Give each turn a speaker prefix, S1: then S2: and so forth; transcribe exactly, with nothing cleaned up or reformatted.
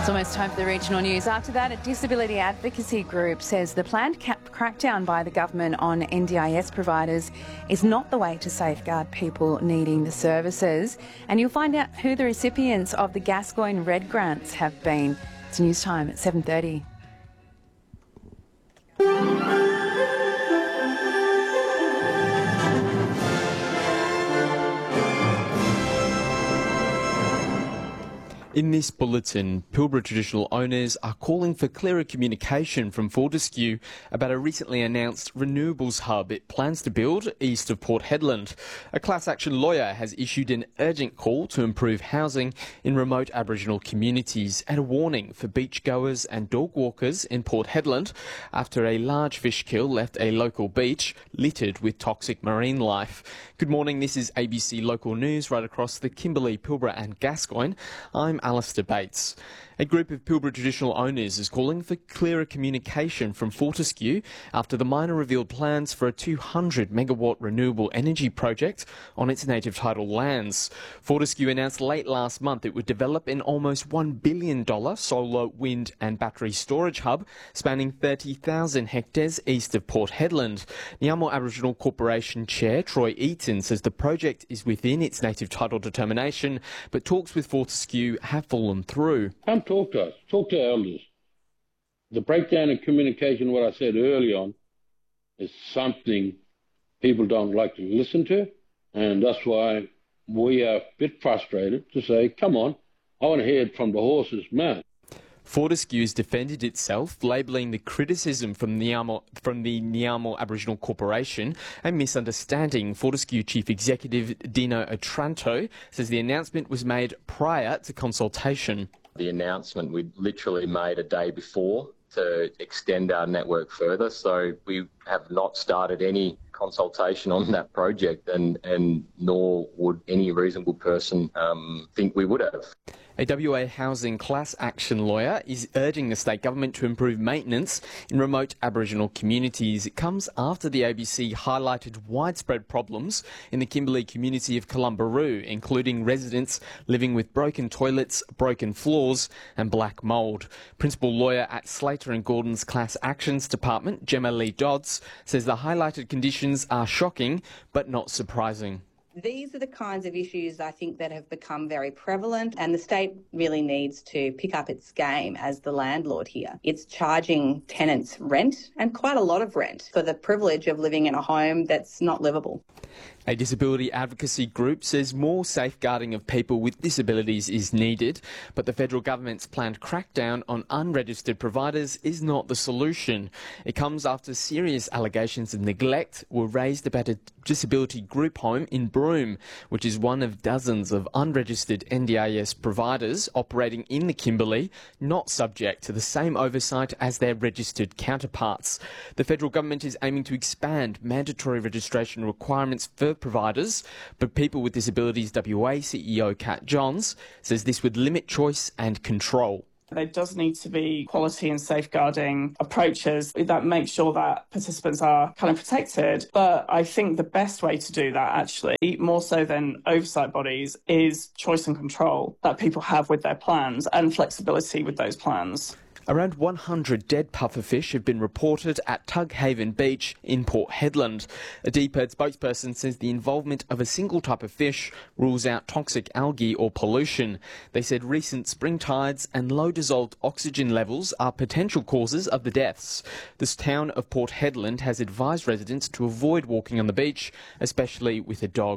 S1: It's almost time for the regional news. After that, a disability advocacy group says the planned cap- crackdown by the government on N D I S providers is not the way to safeguard people needing the services. And you'll find out who the recipients of the Gascoyne Red Grants have been. It's news time at seven thirty.
S2: In this bulletin, Pilbara traditional owners are calling for clearer communication from Fortescue about a recently announced renewables hub it plans to build east of Port Hedland. A class action lawyer has issued an urgent call to improve housing in remote Aboriginal communities and a warning for beachgoers and dog walkers in Port Hedland after a large fish kill left a local beach littered with toxic marine life. Good morning, this is A B C Local News right across the Kimberley, Pilbara and Gascoyne. I'm Alistair Bates. A group of Pilbara traditional owners is calling for clearer communication from Fortescue after the miner revealed plans for a two hundred megawatt renewable energy project on its native title lands. Fortescue announced late last month it would develop an almost one billion dollars solar, wind and battery storage hub spanning thirty thousand hectares east of Port Hedland. Niamo Aboriginal Corporation Chair Troy Eaton says the project is within its native title determination, but talks with Fortescue have fallen through.
S3: Come talk to us, talk to our elders. The breakdown in communication, what I said early on, is something people don't like to listen to, and that's why we are a bit frustrated to say, come on, I want to hear it from the horse's mouth.
S2: Fortescue has defended itself, labelling the criticism from, Niamo, from the Niamo Aboriginal Corporation a misunderstanding. Fortescue Chief Executive Dino Otranto says the announcement was made prior to consultation.
S4: The announcement we literally made a day before to extend our network further, so we have not started any consultation on that project, and, and nor would any reasonable person um, think we would have.
S2: A W A housing class action lawyer is urging the state government to improve maintenance in remote Aboriginal communities. It comes after the A B C highlighted widespread problems in the Kimberley community of Columbaroo, including residents living with broken toilets, broken floors and black mould. Principal lawyer at Slater and Gordon's Class Actions Department, Gemma Lee Dodds, says the highlighted conditions are shocking but not surprising.
S5: These are the kinds of issues I think that have become very prevalent, and the state really needs to pick up its game as the landlord here. It's charging tenants rent, and quite a lot of rent, for the privilege of living in a home that's not livable.
S2: A disability advocacy group says more safeguarding of people with disabilities is needed, but the federal government's planned crackdown on unregistered providers is not the solution. It comes after serious allegations of neglect were raised about a disability group home in Broome, which is one of dozens of unregistered N D I S providers operating in the Kimberley, not subject to the same oversight as their registered counterparts. The federal government is aiming to expand mandatory registration requirements for providers, but People with Disabilities W A C E O Kat Johns says this would limit choice and control.
S6: There does need to be quality and safeguarding approaches that make sure that participants are kind of protected. But I think the best way to do that, actually, more so than oversight bodies, is choice and control that people have with their plans and flexibility with those plans.
S2: Around one hundred dead pufferfish have been reported at Tughaven Beach in Port Hedland. A D P I R D spokesperson says the involvement of a single type of fish rules out toxic algae or pollution. They said recent spring tides and low dissolved oxygen levels are potential causes of the deaths. This town of Port Hedland has advised residents to avoid walking on the beach, especially with a dog.